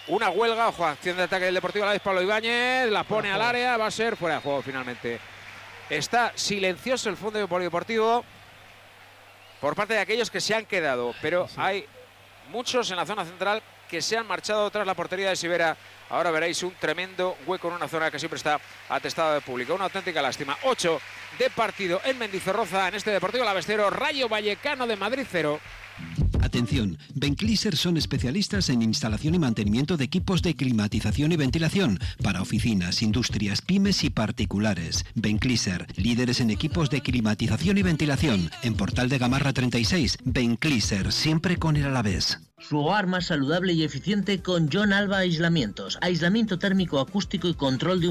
una huelga. Ojo, acción de ataque del Deportivo Alavés. Pablo Ibáñez la pone al área, va a ser fuera de juego finalmente. Está silencioso el fondo polideportivo por parte de aquellos que se han quedado, pero hay muchos en la zona central que se han marchado tras la portería de Sivera. Ahora veréis un tremendo hueco en una zona que siempre está atestada de público. Una auténtica lástima. 8 de partido en Mendizorroza, en este Deportivo Alavés 0, Rayo Vallecano de Madrid 0. Atención, Bencliser son especialistas en instalación y mantenimiento de equipos de climatización y ventilación para oficinas, industrias, pymes y particulares. Bencliser, líderes en equipos de climatización y ventilación. En Portal de Gamarra 36, Bencliser, siempre con el Alavés. Su hogar más saludable y eficiente con John Alba Aislamientos. Aislamiento térmico, acústico y control de